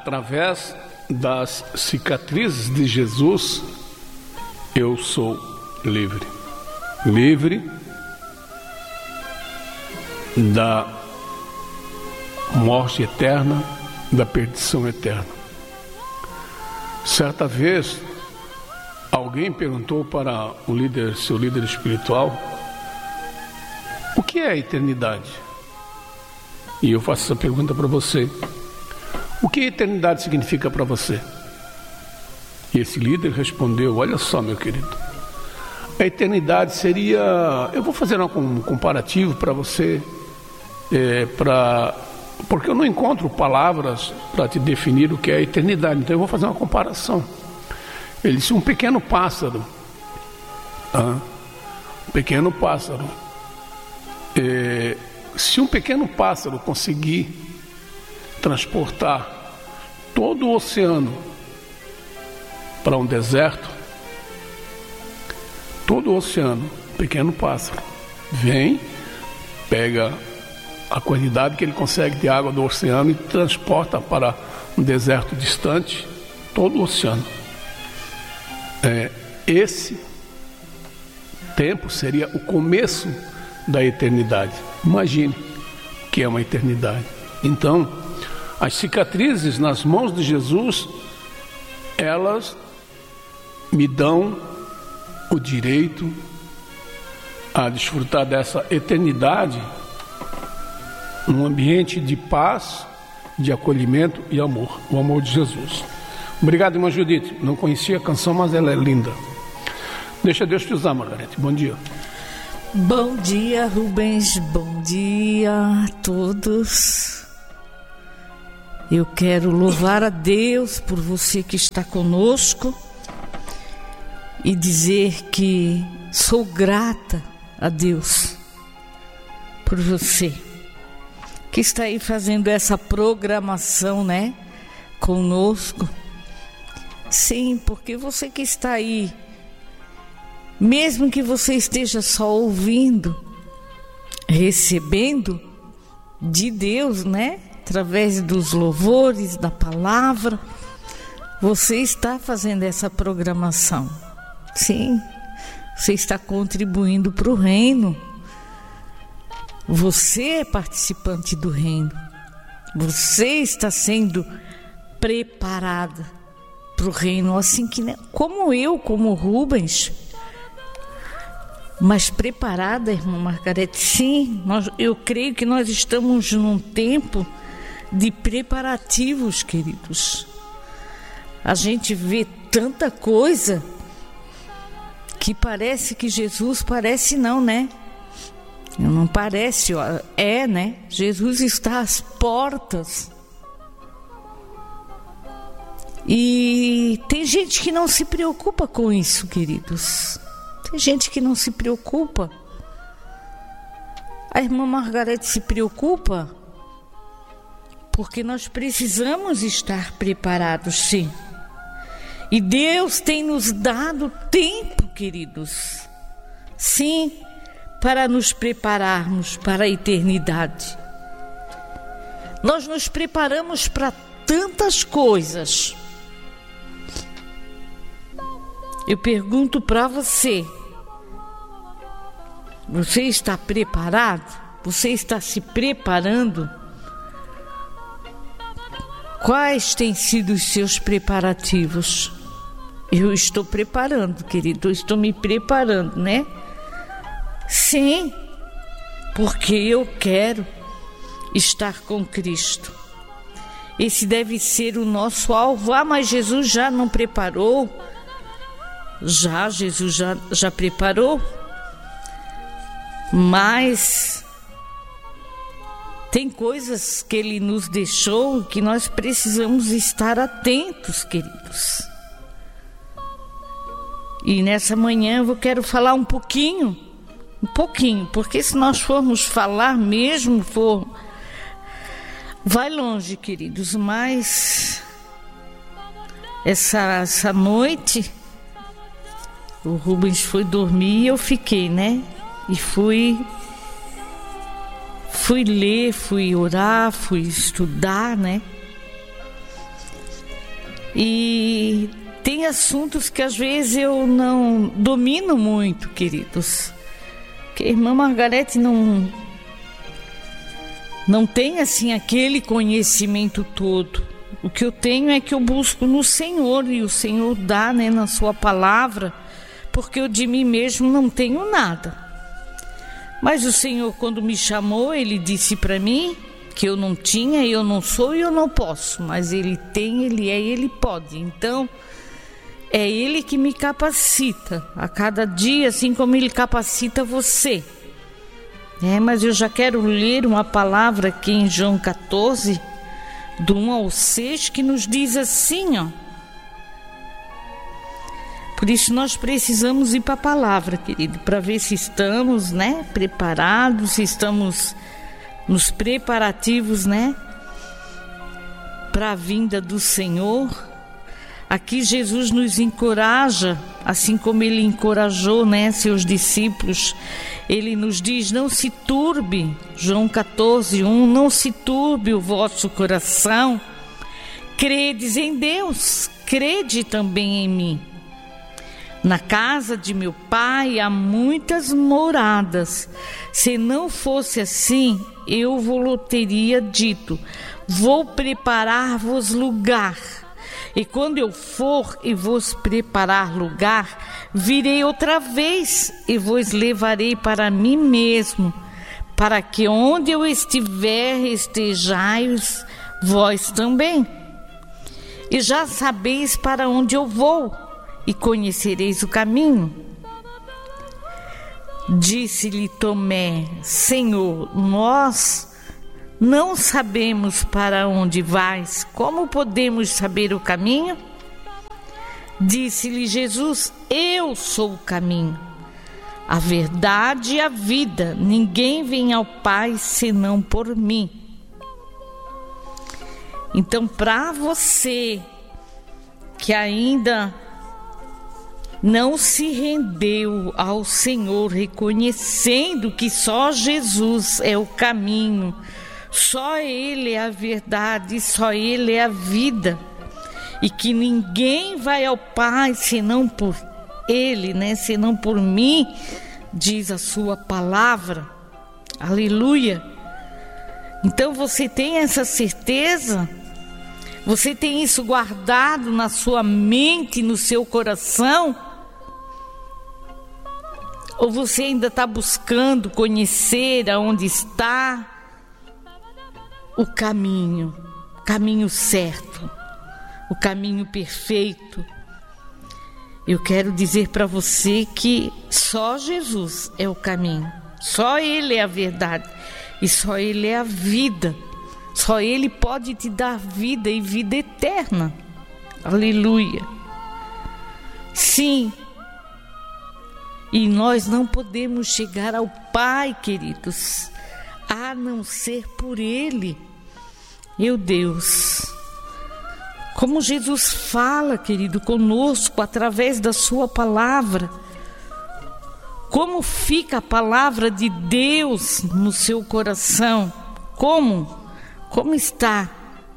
Através das cicatrizes de Jesus, eu sou livre. Livre da morte eterna, da perdição eterna. Certa vez, alguém perguntou para seu líder espiritual, o que é a eternidade? E eu faço essa pergunta para você. O que a eternidade significa para você? E esse líder respondeu, olha só, meu querido, a eternidade seria... Eu vou fazer um comparativo para você, porque eu não encontro palavras para te definir o que é a eternidade, então eu vou fazer uma comparação. Ele disse, um pequeno pássaro, se um pequeno pássaro conseguir transportar todo o oceano para um deserto, todo o oceano, pequeno pássaro, vem, pega a quantidade que ele consegue de água do oceano e transporta para um deserto distante, todo o oceano. Esse tempo seria o começo da eternidade. Imagine o que é uma eternidade. Então, as cicatrizes nas mãos de Jesus, elas me dão o direito a desfrutar dessa eternidade num ambiente de paz, de acolhimento e amor, o amor de Jesus. Obrigado, irmã Judite. Não conhecia a canção, mas ela é linda. Deixa Deus te usar, Margarete. Bom dia. Bom dia, Rubens. Bom dia a todos. Eu quero louvar a Deus por você que está conosco e dizer que sou grata a Deus por você que está aí fazendo essa programação, né, conosco. Sim, porque você que está aí, mesmo que você esteja só ouvindo, recebendo de Deus, né, através dos louvores, da palavra, você está fazendo essa programação. Sim, você está contribuindo para o reino. Você é participante do reino. Você está sendo preparada para o reino, assim que, né, como eu, como Rubens, mas preparada, irmã Margarete. Sim, eu creio que nós estamos num tempo de preparativos, queridos. A gente vê tanta coisa que parece que Jesus parece não, né? Não parece, é, né? Jesus está às portas. E tem gente que não se preocupa com isso, queridos. Tem gente que não se preocupa. A irmã Margarete se preocupa porque nós precisamos estar preparados, sim. E Deus tem nos dado tempo, queridos, sim, para nos prepararmos para a eternidade. Nós nos preparamos para tantas coisas. Eu pergunto para você, você está preparado? Você está se preparando? Quais têm sido os seus preparativos? Eu estou preparando, querido, eu estou me preparando, né? Sim, porque eu quero estar com Cristo. Esse deve ser o nosso alvo. Mas Jesus já não preparou? Jesus já preparou. Mas tem coisas que Ele nos deixou que nós precisamos estar atentos, queridos. E nessa manhã eu quero falar um pouquinho, porque se nós formos falar mesmo, vai longe, queridos. Mas essa noite o Rubens foi dormir e eu fiquei, né? E fui ler, fui orar, fui estudar, né? E tem assuntos que às vezes eu não domino muito, queridos. Que a irmã Margarete não tem assim aquele conhecimento todo. O que eu tenho é que eu busco no Senhor, e o Senhor dá, né, na sua palavra, porque eu de mim mesmo não tenho nada. Mas o Senhor, quando me chamou, Ele disse para mim que eu não tinha, eu não sou e eu não posso, mas Ele tem, Ele é e Ele pode. Então, é Ele que me capacita a cada dia, assim como Ele capacita você. Mas eu já quero ler uma palavra aqui em João 14, do 1 ao 6, que nos diz assim, ó. Por isso nós precisamos ir para a palavra, querido, para ver se estamos, né, preparados, se estamos nos preparativos, né, para a vinda do Senhor. Aqui Jesus nos encoraja, assim como Ele encorajou, né, seus discípulos. Ele nos diz: não se turbe, João 14, 1, não se turbe o vosso coração. Credes em Deus, crede também em mim. Na casa de meu Pai há muitas moradas. Se não fosse assim, eu vos teria dito: vou preparar-vos lugar. E quando eu for e vos preparar lugar, virei outra vez e vos levarei para mim mesmo, para que onde eu estiver estejais vós também. E já sabeis para onde eu vou, e conhecereis o caminho. Disse-lhe Tomé: Senhor, nós não sabemos para onde vais, como podemos saber o caminho? Disse-lhe Jesus: eu sou o caminho, a verdade e a vida. Ninguém vem ao Pai senão por mim. Então, para você que ainda não se rendeu ao Senhor, reconhecendo que só Jesus é o caminho, só Ele é a verdade, só Ele é a vida, e que ninguém vai ao Pai senão por Ele, né? Senão por mim, diz a sua palavra. Aleluia! Então você tem essa certeza? Você tem isso guardado na sua mente, no seu coração? Ou você ainda está buscando conhecer aonde está o caminho certo, o caminho perfeito? Eu quero dizer para você que só Jesus é o caminho, só Ele é a verdade e só Ele é a vida. Só Ele pode te dar vida e vida eterna. Aleluia. Sim. E nós não podemos chegar ao Pai, queridos, a não ser por Ele. Meu Deus. Como Jesus fala, querido, conosco através da sua palavra. Como fica a palavra de Deus no seu coração? Como está?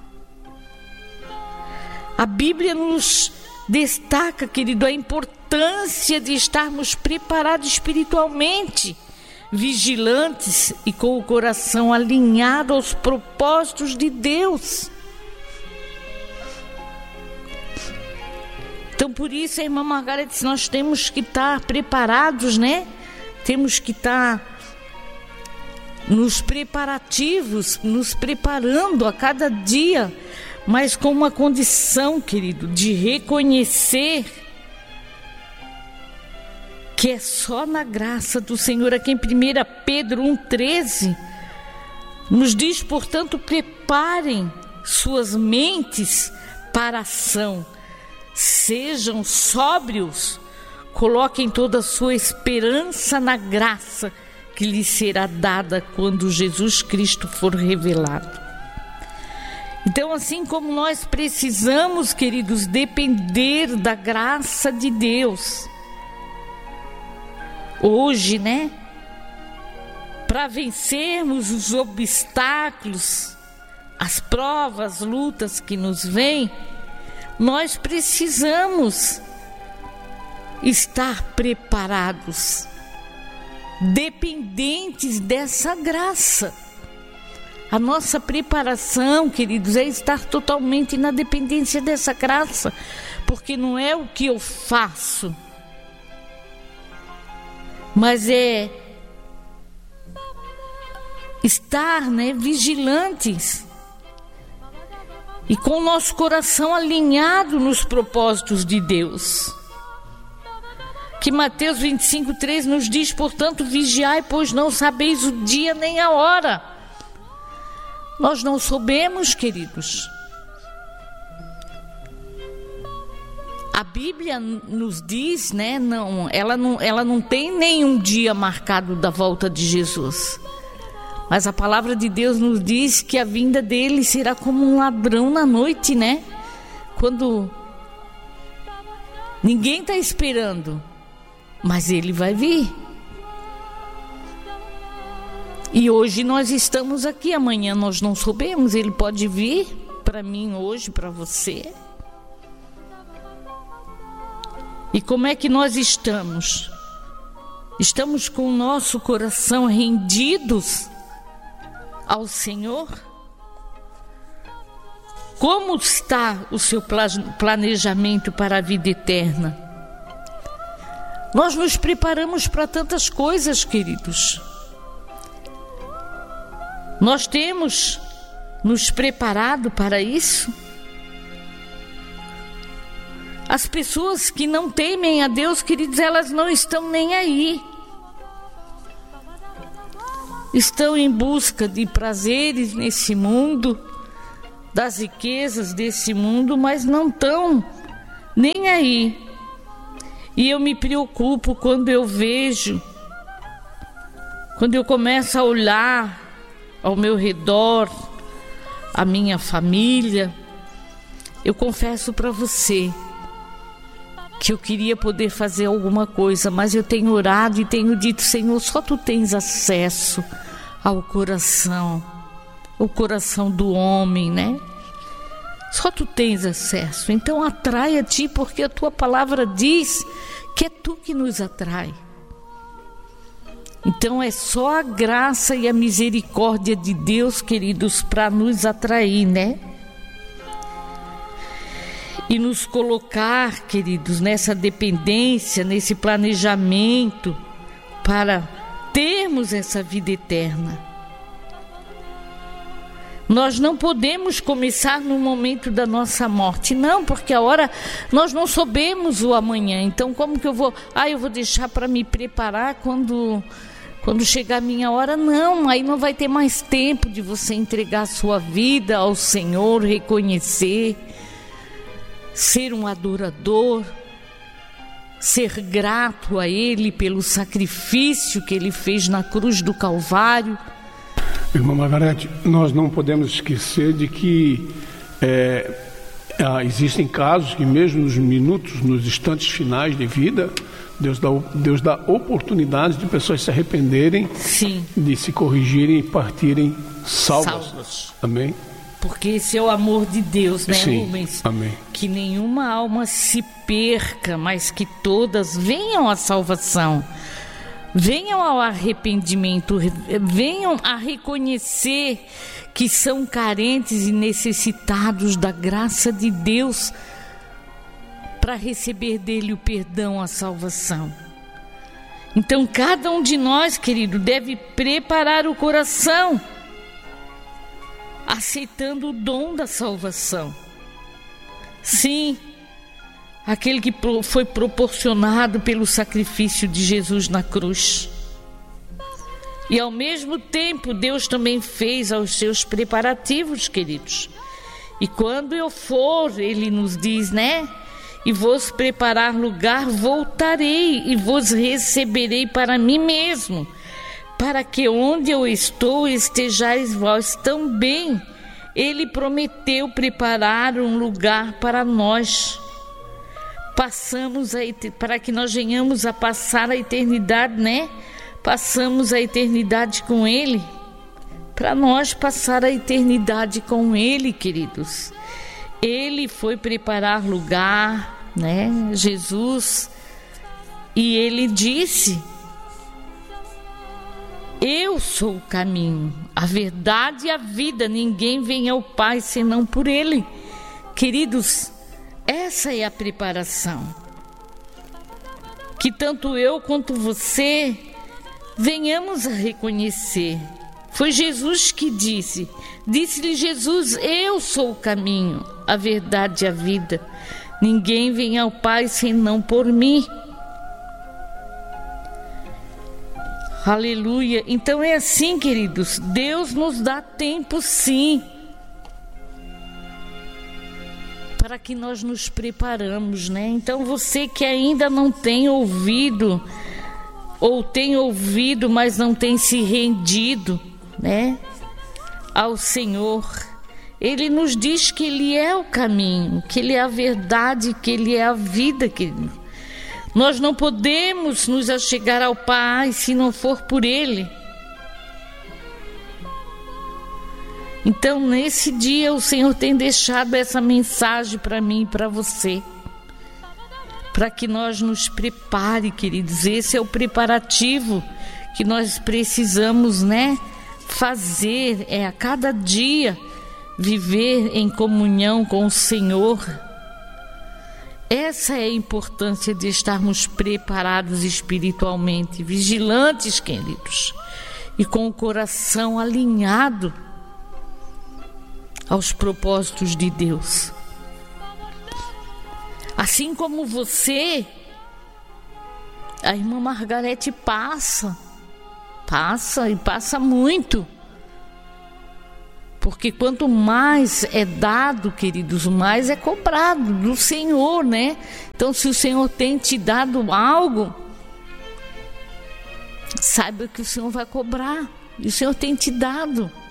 A Bíblia nos destaca, querido, a importância de estarmos preparados espiritualmente, vigilantes e com o coração alinhado aos propósitos de Deus. Então, por isso, a irmã Margarete, nós temos que estar preparados, né? Temos que estar nos preparativos, nos preparando a cada dia, mas com uma condição, querido, de reconhecer que é só na graça do Senhor. Aqui em 1 Pedro 1,13 nos diz: portanto, preparem suas mentes para a ação, sejam sóbrios, coloquem toda a sua esperança na graça que lhe será dada quando Jesus Cristo for revelado. Então, assim como nós precisamos, queridos, depender da graça de Deus, hoje, né? Para vencermos os obstáculos, as provas, lutas que nos vêm, nós precisamos estar preparados, dependentes dessa graça. A nossa preparação, queridos, é estar totalmente na dependência dessa graça, porque não é o que eu faço, mas é estar, vigilantes e com o nosso coração alinhado nos propósitos de Deus. Que Mateus 25:3 nos diz: portanto, vigiai, pois não sabeis o dia nem a hora. Nós não soubemos, queridos. A Bíblia nos diz, ela não tem nenhum dia marcado da volta de Jesus. Mas a palavra de Deus nos diz que a vinda dele será como um ladrão na noite, Quando ninguém está esperando, mas ele vai vir. E hoje nós estamos aqui, amanhã nós não soubemos, ele pode vir para mim hoje, para você. E como é que nós estamos? Estamos com o nosso coração rendidos ao Senhor? Como está o seu planejamento para a vida eterna? Nós nos preparamos para tantas coisas, queridos. Nós temos nos preparado para isso? As pessoas que não temem a Deus, queridos, elas não estão nem aí. Estão em busca de prazeres nesse mundo, das riquezas desse mundo, mas não estão nem aí. E eu me preocupo quando eu vejo, quando eu começo a olhar ao meu redor, a minha família. Eu confesso para você que eu queria poder fazer alguma coisa, mas eu tenho orado e tenho dito: Senhor, só Tu tens acesso ao coração, o coração do homem, Só Tu tens acesso. Então atrai a Ti, porque a Tua palavra diz que é Tu que nos atrai. Então é só a graça e a misericórdia de Deus, queridos, para nos atrair, E nos colocar, queridos, nessa dependência, nesse planejamento para termos essa vida eterna. Nós não podemos começar no momento da nossa morte, não, porque a hora nós não soubemos o amanhã. Então como que eu vou deixar para me preparar quando chegar a minha hora? Não, aí não vai ter mais tempo de você entregar a sua vida ao Senhor, reconhecer, ser um adorador, ser grato a Ele pelo sacrifício que Ele fez na cruz do Calvário. Irmã Margarete, nós não podemos esquecer de que existem casos que mesmo nos minutos, nos instantes finais de vida, Deus dá oportunidades de pessoas se arrependerem, sim, de se corrigirem e partirem salvas. Amém? Porque esse é o amor de Deus, Sim. Rubens? Amém. Que nenhuma alma se perca, mas que todas venham à salvação, venham ao arrependimento, venham a reconhecer que são carentes e necessitados da graça de Deus para receber dele o perdão, a salvação. Então cada um de nós, querido, deve preparar o coração, aceitando o dom da salvação. Sim, aquele que foi proporcionado pelo sacrifício de Jesus na cruz. E ao mesmo tempo, Deus também fez os seus preparativos, queridos. E quando eu for, Ele nos diz, E vos preparar lugar, voltarei e vos receberei para mim mesmo, para que onde eu estou estejais vós também. Ele prometeu preparar um lugar para nós. Para que nós venhamos a passar a eternidade, Passamos a eternidade com Ele. Para nós passar a eternidade com Ele, queridos. Ele foi preparar lugar, né? Jesus, e ele disse: eu sou o caminho, a verdade e a vida. Ninguém vem ao Pai senão por Ele. Queridos, essa é a preparação que tanto eu quanto você venhamos a reconhecer. Foi Jesus que disse-lhe Jesus: eu sou o caminho, a verdade e a vida. Ninguém vem ao Pai senão por mim. Aleluia. Então é assim, queridos, Deus nos dá tempo sim, para que nós nos preparamos, né? Então você que ainda não tem ouvido, ou tem ouvido, mas não tem se rendido, né, ao Senhor, Ele nos diz que Ele é o caminho, que Ele é a verdade, que Ele é a vida, querido. Nós não podemos nos achegar ao Pai se não for por Ele. Então, nesse dia, o Senhor tem deixado essa mensagem para mim e para você, para que nós nos prepare, queridos. Esse é o preparativo que nós precisamos, né, fazer, a cada dia viver em comunhão com o Senhor. Essa é a importância de estarmos preparados espiritualmente, vigilantes, queridos, e com o coração alinhado aos propósitos de Deus. Assim como você, a irmã Margarete passa e passa muito. Porque quanto mais é dado, queridos, mais é cobrado do Senhor, né? Então, se o Senhor tem te dado algo, saiba que o Senhor vai cobrar. E o Senhor tem te dado.